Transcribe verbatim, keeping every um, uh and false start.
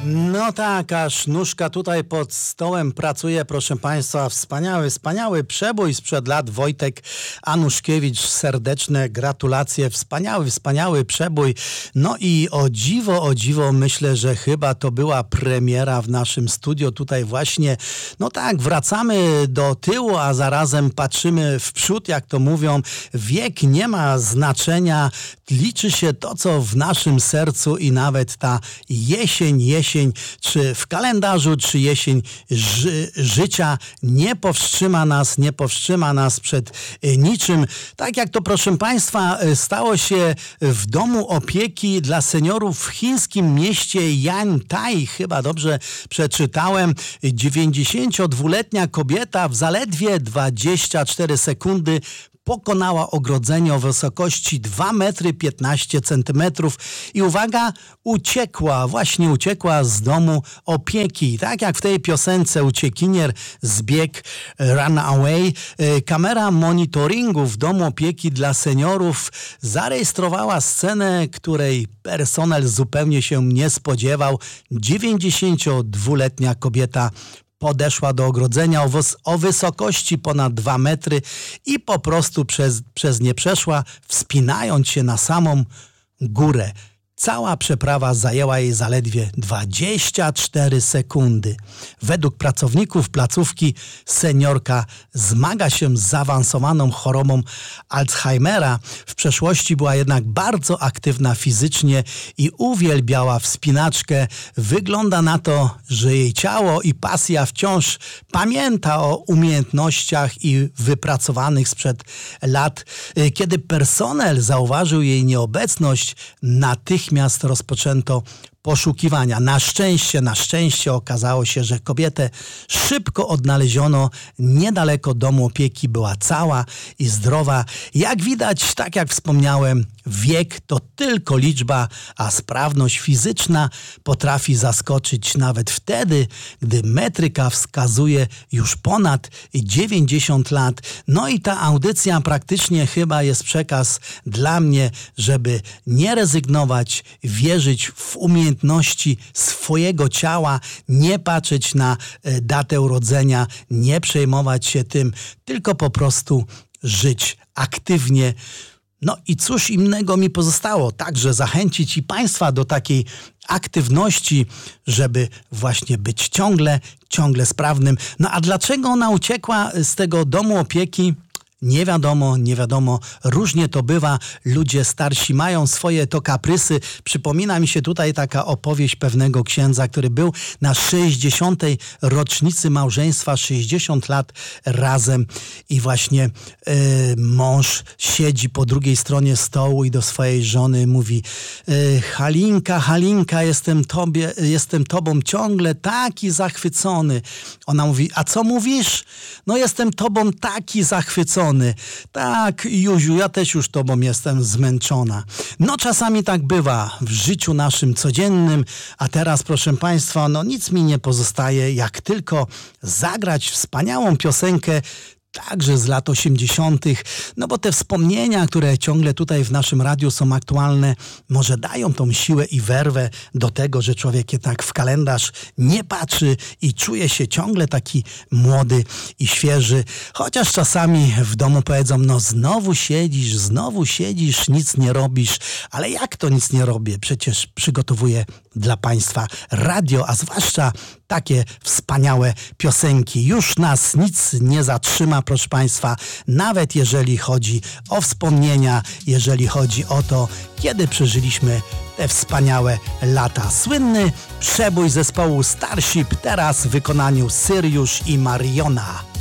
No tak, aż nóżka tutaj pod stołem pracuje, proszę Państwa, wspaniały, wspaniały przebój sprzed lat. Wojtek Anuszkiewicz, serdeczne gratulacje, wspaniały, wspaniały przebój. No i o dziwo, o dziwo, myślę, że chyba to była premiera w naszym studio tutaj właśnie. No tak, wracamy do tyłu, a zarazem patrzymy w przód, jak to mówią. Wiek nie ma znaczenia, liczy się to, co w naszym sercu i nawet ta jesień, jesień, czy w kalendarzu, czy jesień ży- życia nie powstrzyma nas, nie powstrzyma nas przed niczym. Tak jak to, proszę Państwa, stało się w domu opieki dla seniorów w chińskim mieście Yantai, chyba dobrze przeczytałem. dziewięćdziesięciodwuletnia kobieta w zaledwie dwadzieścia cztery sekundy pokonała ogrodzenie o wysokości dwa metry piętnaście centymetrów i uwaga, uciekła, właśnie uciekła z domu opieki. Tak jak w tej piosence uciekinier zbiegł, run away, kamera monitoringu w domu opieki dla seniorów zarejestrowała scenę, której personel zupełnie się nie spodziewał. dziewięćdziesięciodwuletnia kobieta podeszła do ogrodzenia o, wys- o wysokości ponad dwa metry i po prostu przez, przez nie przeszła, wspinając się na samą górę. Cała przeprawa zajęła jej zaledwie dwadzieścia cztery sekundy. Według pracowników placówki seniorka zmaga się z zaawansowaną chorobą Alzheimera. W przeszłości była jednak bardzo aktywna fizycznie i uwielbiała wspinaczkę. Wygląda na to, że jej ciało i pasja wciąż pamięta o umiejętnościach i wypracowanych sprzed lat. Kiedy personel zauważył jej nieobecność, natychmiast Natychmiast rozpoczęto poszukiwania. Na szczęście, na szczęście okazało się, że kobietę szybko odnaleziono niedaleko domu opieki, była cała i zdrowa. Jak widać, tak jak wspomniałem, wiek to tylko liczba, a sprawność fizyczna potrafi zaskoczyć nawet wtedy, gdy metryka wskazuje już ponad dziewięćdziesiąt lat. No i ta audycja praktycznie chyba jest przekaz dla mnie, żeby nie rezygnować, wierzyć w umiejętności swojego ciała, nie patrzeć na datę urodzenia, nie przejmować się tym, tylko po prostu żyć aktywnie. No i cóż innego mi pozostało, także zachęcić i Państwa do takiej aktywności, żeby właśnie być ciągle, ciągle sprawnym. No a dlaczego ona uciekła z tego domu opieki? Nie wiadomo, nie wiadomo, różnie to bywa. Ludzie starsi mają swoje to kaprysy. Przypomina mi się tutaj taka opowieść pewnego księdza, który był na sześćdziesiątej rocznicy małżeństwa, sześćdziesiąt lat razem i właśnie y, mąż siedzi po drugiej stronie stołu i do swojej żony mówi: y, Halinka, Halinka, jestem tobie, jestem tobą ciągle taki zachwycony. Ona mówi: a co mówisz? No jestem tobą taki zachwycony. Tak, Józiu, ja też już tobą jestem zmęczona. No czasami tak bywa w życiu naszym codziennym, a teraz, proszę Państwa, no nic mi nie pozostaje, jak tylko zagrać wspaniałą piosenkę, także z lat osiemdziesiątych, no bo te wspomnienia, które ciągle tutaj w naszym radiu są aktualne, może dają tą siłę i werwę do tego, że człowiek tak w kalendarz nie patrzy i czuje się ciągle taki młody i świeży. Chociaż czasami w domu powiedzą: no znowu siedzisz, znowu siedzisz, nic nie robisz. Ale jak to nic nie robię? Przecież przygotowuję dla Państwa radio, a zwłaszcza takie wspaniałe piosenki. Już nas nic nie zatrzyma, proszę Państwa, nawet jeżeli chodzi o wspomnienia, jeżeli chodzi o to, kiedy przeżyliśmy te wspaniałe lata. Słynny przebój zespołu Starship, teraz w wykonaniu Syriusz i Mariona.